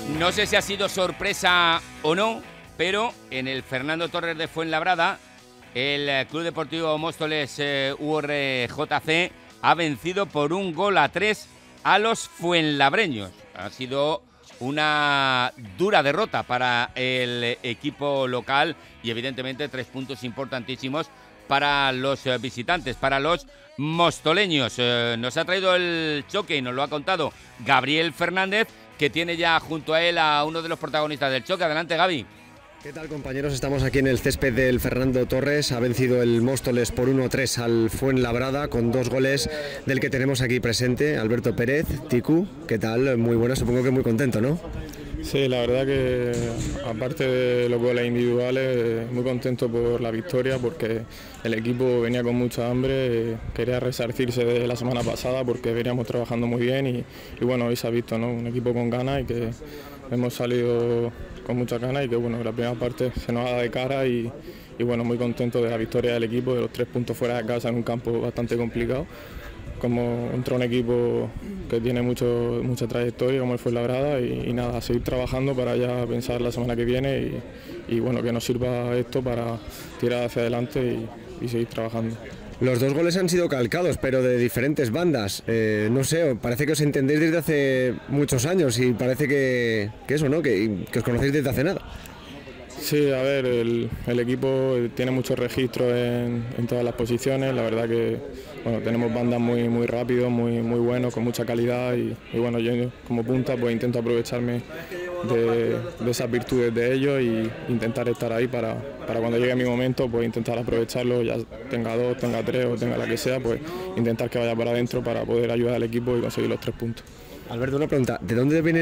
No sé si ha sido sorpresa o no, pero en el Fernando Torres de Fuenlabrada, el Club Deportivo Móstoles URJC ha vencido por 1-3 a los fuenlabreños. Ha sido una dura derrota para el equipo local y evidentemente 3 puntos importantísimos para los visitantes, para los mostoleños. Nos ha traído el choque y nos lo ha contado Gabriel Fernández, que tiene ya junto a él a uno de los protagonistas del choque. Adelante, Gaby. ¿Qué tal, compañeros? Estamos aquí en el césped del Fernando Torres. Ha vencido el Móstoles por 1-3 al Fuenlabrada con 2 goles del que tenemos aquí presente, Alberto Pérez. Ticu, ¿qué tal? Muy buena, supongo que muy contento, ¿no? Sí, la verdad que aparte de los goles individuales, muy contento por la victoria, porque el equipo venía con mucha hambre, quería resarcirse de la semana pasada porque veníamos trabajando muy bien y bueno, hoy se ha visto, ¿no? Un equipo con ganas y que hemos salido con muchas ganas y que bueno, la primera parte se nos ha dado de cara y bueno, muy contento de la victoria del equipo, de los 3 puntos fuera de casa en un campo bastante complicado, como contra un equipo que tiene mucha trayectoria como el Fuenlabrada y nada, seguir trabajando para ya pensar la semana que viene y bueno, que nos sirva esto para tirar hacia adelante y seguir trabajando. Los 2 goles han sido calcados, pero de diferentes bandas. No sé, parece que os entendéis desde hace muchos años y parece que eso, ¿no? Que os conocéis desde hace nada. Sí, a ver, el equipo tiene muchos registros en todas las posiciones. La verdad que bueno, tenemos bandas muy rápidos, muy buenos, con mucha calidad y bueno, yo como punta pues intento aprovecharme de esas virtudes de ellos y intentar estar ahí para cuando llegue mi momento, pues intentar aprovecharlo, ya tenga 2, tenga 3 o tenga la que sea, pues intentar que vaya para adentro para poder ayudar al equipo y conseguir los 3 puntos. Alberto, una pregunta, ¿de dónde viene